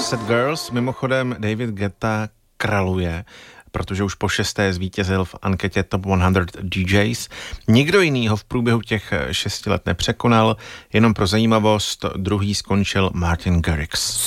Set Girls. Mimochodem David Guetta kraluje, protože už po 6. zvítězil v anketě Top 100 DJs. Nikdo jiný ho v průběhu těch 6 let nepřekonal, jenom pro zajímavost druhý skončil Martin Garrix.